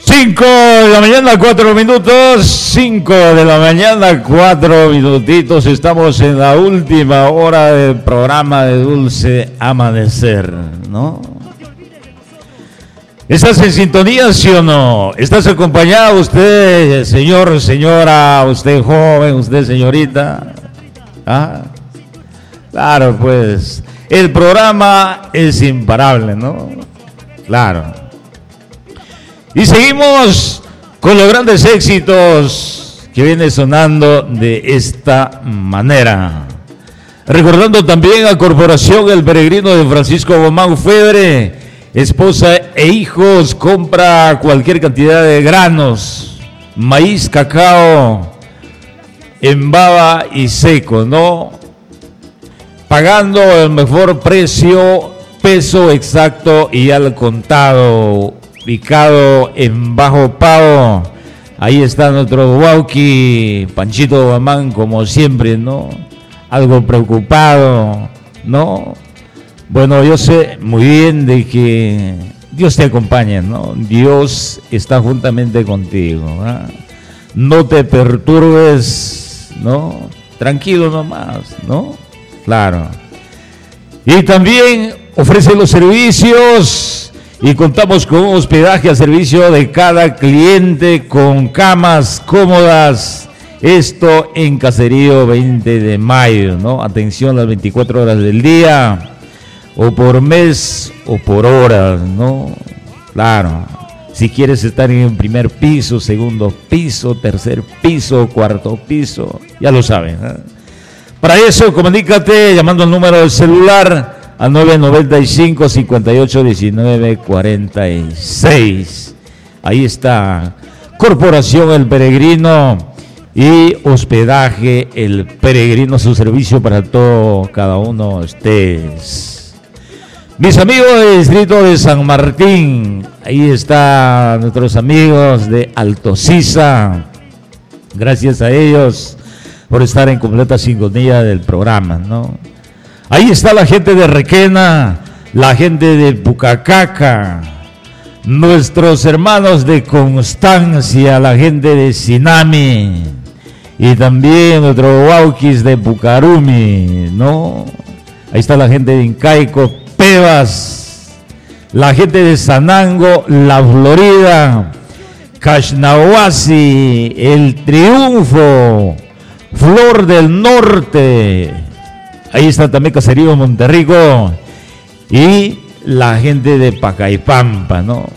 5 de la mañana, 4 minutos. 5 de la mañana, 4 minutitos. Estamos en la última hora del programa de Dulce Amanecer, ¿no? ¿Estás en sintonía, sí o no? ¿Estás acompañado usted, señor, señora, usted joven, usted señorita? ¿Ah? Claro, pues, el programa es imparable, ¿no? Claro. Y seguimos con los grandes éxitos que viene sonando de esta manera. Recordando también a Corporación El Peregrino de Francisco Gomán Febre, esposa e hijos, compra cualquier cantidad de granos, maíz, cacao, en baba y seco, ¿no? Pagando el mejor precio, peso exacto y al contado. Ubicado en Bajo Pavo, ahí está nuestro Huauqui, Panchito Guamán, como siempre, ¿no? Algo preocupado, ¿no? Bueno, yo sé muy bien de que Dios te acompaña, ¿no? Dios está juntamente contigo, ¿eh? No te perturbes, ¿no? Tranquilo nomás, ¿no? Claro. Y también ofrece los servicios. Y contamos con un hospedaje al servicio de cada cliente con camas cómodas. Esto en Caserío 20 de Mayo, ¿no? Atención las 24 horas del día, o por mes o por horas, ¿no? Claro. Si quieres estar en el primer piso, segundo piso, tercer piso, cuarto piso, ya lo saben, ¿eh? Para eso, comunícate llamando al número del celular a 995-5819-46. Ahí está Corporación El Peregrino y Hospedaje El Peregrino, su servicio para todo, cada uno de ustedes. Mis amigos del distrito de San Martín, ahí están nuestros amigos de Alto Sisa. Gracias a ellos por estar en completa sintonía del programa, ¿no? Ahí está la gente de Requena, la gente de Pucacaca, nuestros hermanos de Constancia, la gente de Sinami y también nuestros Huauquis de Pucarumi, ¿no? Ahí está la gente de Incaico, Pebas, la gente de Sanango, La Florida, Caxnahuasi, El Triunfo, Flor del Norte. Ahí está también Caserío Monterrico y la gente de Pacaipampa, ¿no?